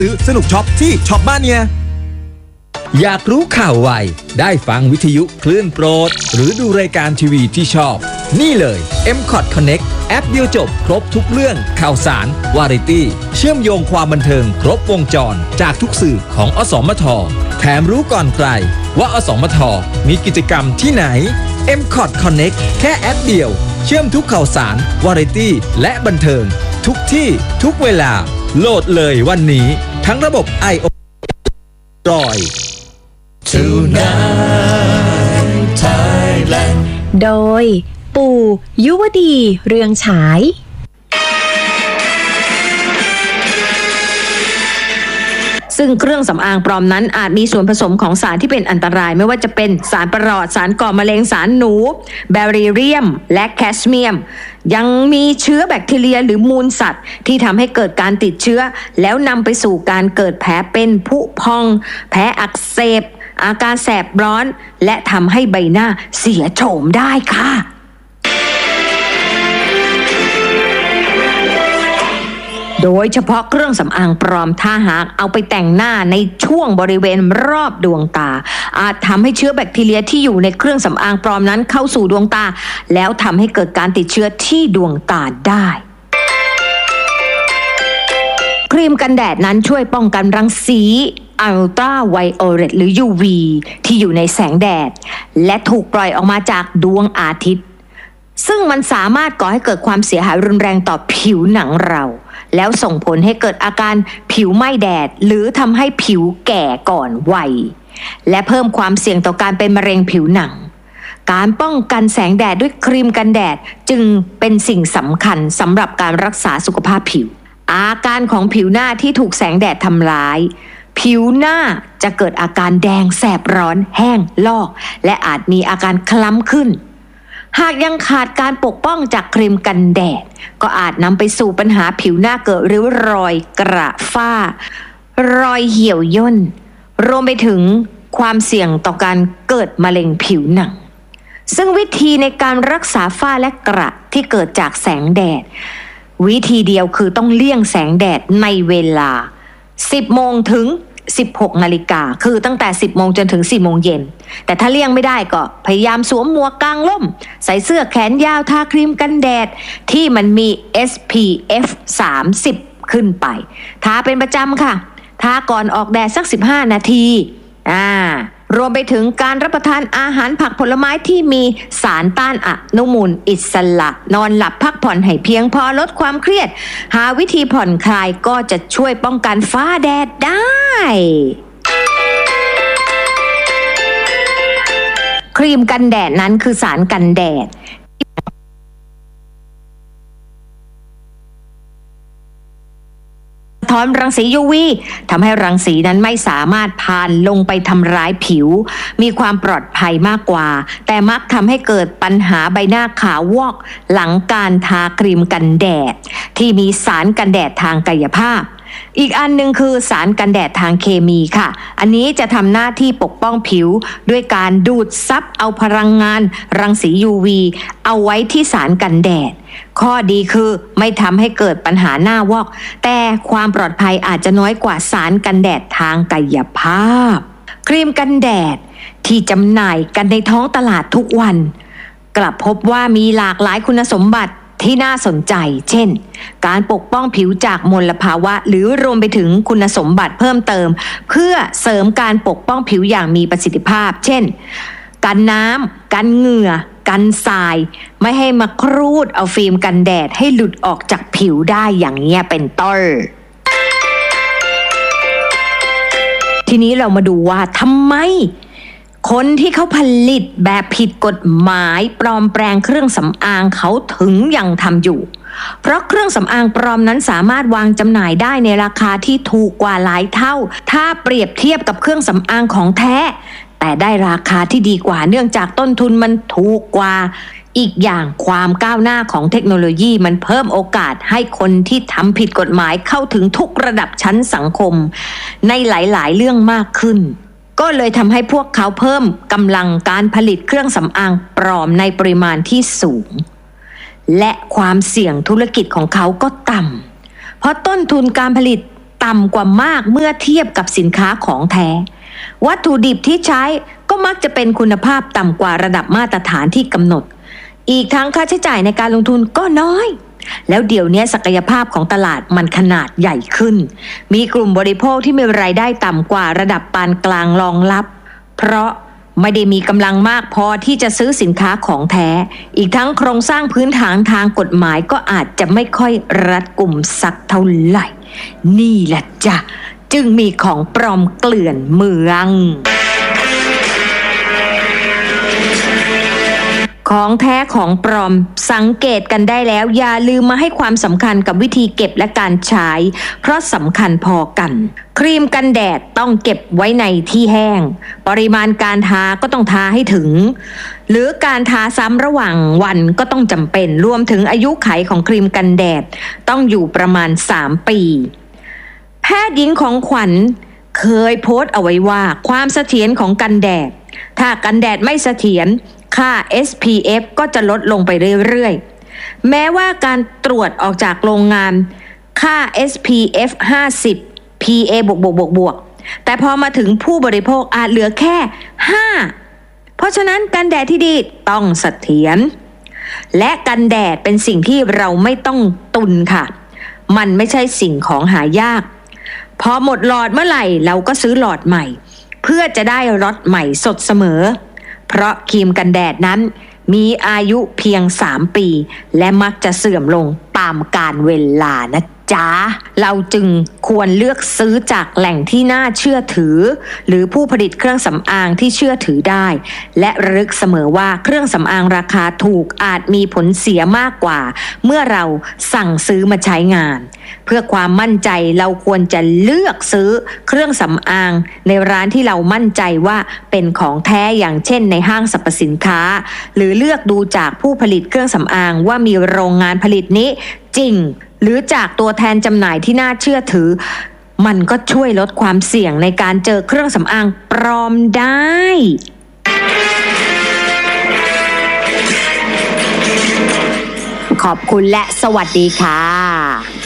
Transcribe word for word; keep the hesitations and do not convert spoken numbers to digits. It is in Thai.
ซื้อสนุกช็อปที่ช็อปบ้านเนี่ยอยากรู้ข่าวไวได้ฟังวิทยุคลื่นโปรดหรือดูรายการทีวีที่ชอบนี่เลย เอ็ม คอท Connect แอปเดียวจบครบทุกเรื่องข่าวสารวาไรตี้เชื่อมโยงความบันเทิงครบวงจรจากทุกสื่อของอสมทแถมรู้ก่อนใครว่าอสมทมีกิจกรรมที่ไหน เอ็ม คอท Connect แค่แอปเดียวเชื่อมทุกข่าวสารวาไรตี้และบันเทิงทุกที่ทุกเวลาโหลดเลยวันนี้ทั้งระบบ ไอ โอ รอย Tonight Thailand โดยปู่ยุวดีเรืองฉายซึ่งเครื่องสำอางปลอมนั้นอาจมีส่วนผสมของสารที่เป็นอันตรายไม่ว่าจะเป็นสารประหลอดสารก่อมะเร็งสารหนูแบริเรียมและแคดเมียมยังมีเชื้อแบคทีเรียหรือมูลสัตว์ที่ทำให้เกิดการติดเชื้อแล้วนำไปสู่การเกิดแผลเป็นผุพองแผลอักเสบอาการแสบร้อนและทำให้ใบหน้าเสียโฉมได้ค่ะโดยเฉพาะเครื่องสำอางปลอมถ้าหากเอาไปแต่งหน้าในช่วงบริเวณรอบดวงตาอาจทำให้เชื้อแบคทีเรียที่อยู่ในเครื่องสำอางปลอมนั้นเข้าสู่ดวงตาแล้วทำให้เกิดการติดเชื้อที่ดวงตาได้ครีมกันแดดนั้นช่วยป้องกันรังสีอัลตราไวโอเลตหรือ ยู วี ที่อยู่ในแสงแดดและถูกปล่อยออกมาจากดวงอาทิตย์ซึ่งมันสามารถก่อให้เกิดความเสียหายรุนแรงต่อผิวหนังเราแล้วส่งผลให้เกิดอาการผิวไหม้แดดหรือทำให้ผิวแก่ก่อนวัยและเพิ่มความเสี่ยงต่อการเป็นมะเร็งผิวหนังการป้องกันแสงแดดด้วยครีมกันแดดจึงเป็นสิ่งสำคัญสำหรับการรักษาสุขภาพผิวอาการของผิวหน้าที่ถูกแสงแดดทำร้ายผิวหน้าจะเกิดอาการแดงแสบร้อนแห้งลอกและอาจมีอาการคล้ำขึ้นหากยังขาดการปกป้องจากครีมกันแดดก็อาจนำไปสู่ปัญหาผิวหน้าเกิดริ้วรอยกระฝ้ารอยเหี่ยวย่นรวมไปถึงความเสี่ยงต่อการเกิดมะเร็งผิวหนังซึ่งวิธีในการรักษาฝ้าและกระที่เกิดจากแสงแดดวิธีเดียวคือต้องเลี่ยงแสงแดดในเวลาสิบโมงถึงสิบหกนาฬิกาคือตั้งแต่สิบโมงจนถึงสี่โมงเย็นแต่ถ้าเลี่ยงไม่ได้ก็พยายามสวมหมวกกางร่มใส่เสื้อแขนยาวทาครีมกันแดดที่มันมี เอส พี เอฟ สามสิบขึ้นไปทาเป็นประจำค่ะทาก่อนออกแดดสักสิบห้านาทีอ่ารวมไปถึงการรับประทานอาหารผักผลไม้ที่มีสารต้านอนุมูลอิสระนอนหลับพักผ่อนให้เพียงพอลดความเครียดหาวิธีผ่อนคลายก็จะช่วยป้องกันฟ้าแดดได้ครีมกันแดดนั้นคือสารกันแดดสะท้อนรังสี ยู วี ทำให้รังสีนั้นไม่สามารถผ่านลงไปทำร้ายผิวมีความปลอดภัยมากกว่าแต่มักทำให้เกิดปัญหาใบหน้าขาววอกหลังการทาครีมกันแดดที่มีสารกันแดดทางกายภาพอีกอันหนึ่งคือสารกันแดดทางเคมีค่ะอันนี้จะทำหน้าที่ปกป้องผิวด้วยการดูดซับเอาพลังงานรังสี ยู วี เอาไว้ที่สารกันแดดข้อดีคือไม่ทำให้เกิดปัญหาหน้าวอกแต่ความปลอดภัยอาจจะน้อยกว่าสารกันแดดทางกายภาพครีมกันแดดที่จำหน่ายกันในท้องตลาดทุกวันกลับพบว่ามีหลากหลายคุณสมบัติที่น่าสนใจเช่นการปกป้องผิวจากมลภาวะหรือรวมไปถึงคุณสมบัติเพิ่มเติมเพื่อเสริมการปกป้องผิวอย่างมีประสิทธิภาพเช่นกันน้ำกันเหงื่อกันทรายไม่ให้มาครูดเอาฟิล์มกันแดดให้หลุดออกจากผิวได้อย่างเงี้ยเป็นต้นทีนี้เรามาดูว่าทำไมคนที่เขาผลิตแบบผิดกฎหมายปลอมแปลงเครื่องสำอางเขาถึงยังทำอยู่เพราะเครื่องสำอางปลอมนั้นสามารถวางจำหน่ายได้ในราคาที่ถูกกว่าหลายเท่าถ้าเปรียบเทียบกับเครื่องสำอางของแท้แต่ได้ราคาที่ดีกว่าเนื่องจากต้นทุนมันถูกกว่าอีกอย่างความก้าวหน้าของเทคโนโลยีมันเพิ่มโอกาสให้คนที่ทำผิดกฎหมายเข้าถึงทุกระดับชั้นสังคมในหลายๆเรื่องมากขึ้นก็เลยทำให้พวกเขาเพิ่มกำลังการผลิตเครื่องสำอางปลอมในปริมาณที่สูงและความเสี่ยงธุรกิจของเขาก็ต่ำเพราะต้นทุนการผลิตต่ำกว่ามากเมื่อเทียบกับสินค้าของแท้วัตถุดิบที่ใช้ก็มักจะเป็นคุณภาพต่ำกว่าระดับมาตรฐานที่กำหนดอีกทั้งค่าใช้จ่ายในการลงทุนก็น้อยแล้วเดี๋ยวนี้ศักยภาพของตลาดมันขนาดใหญ่ขึ้นมีกลุ่มบริโภคที่มีรายได้ต่ำกว่าระดับปานกลางรองรับเพราะไม่ได้มีกำลังมากพอที่จะซื้อสินค้าของแท้อีกทั้งโครงสร้างพื้นฐานทางกฎหมายก็อาจจะไม่ค่อยรัดกุมสักเท่าไหร่นี่แหละจ้ะจึงมีของปลอมเกลื่อนเมืองของแท้ของปลอมสังเกตกันได้แล้วอย่าลืมมาให้ความสำคัญกับวิธีเก็บและการใช้เพราะสำคัญพอกันครีมกันแดดต้องเก็บไว้ในที่แห้งปริมาณการทาก็ต้องทาให้ถึงหรือการทาซ้ำระหว่างวันก็ต้องจำเป็นรวมถึงอายุขัยของครีมกันแดดต้องอยู่ประมาณสามปีแพทย์หญิงของขวัญเคยโพสต์เอาไว้ว่าความเสถียรของกันแดดถ้ากันแดดไม่เสถียรค่า เอส พี เอฟ ก็จะลดลงไปเรื่อยๆแม้ว่าการตรวจออกจากโรงงานค่า เอส พี เอฟ ห้าสิบ พี เอ บวกบวกบวกบวกแต่พอมาถึงผู้บริโภคอาจเหลือแค่ห้าเพราะฉะนั้นกันแดดที่ดีต้องเสถียรและกันแดดเป็นสิ่งที่เราไม่ต้องตุนค่ะมันไม่ใช่สิ่งของหายากพอหมดหลอดเมื่อไหร่เราก็ซื้อหลอดใหม่เพื่อจะได้รสใหม่สดเสมอเพราะครีมกันแดดนั้นมีอายุเพียงสามปีและมักจะเสื่อมลงตามกาลเวลานะจ๊ะเราจึงควรเลือกซื้อจากแหล่งที่น่าเชื่อถือหรือผู้ผลิตเครื่องสำอางที่เชื่อถือได้และระลึกเสมอว่าเครื่องสำอางราคาถูกอาจมีผลเสียมากกว่าเมื่อเราสั่งซื้อมาใช้งานเพื่อความมั่นใจเราควรจะเลือกซื้อเครื่องสำอางในร้านที่เรามั่นใจว่าเป็นของแท้อย่างเช่นในห้างสรรพสินค้าหรือเลือกดูจากผู้ผลิตเครื่องสำอางว่ามีโรงงานผลิตนี้จริงหรือจากตัวแทนจำหน่ายที่น่าเชื่อถือมันก็ช่วยลดความเสี่ยงในการเจอเครื่องสำอางปลอมได้ขอบคุณและสวัสดีค่ะ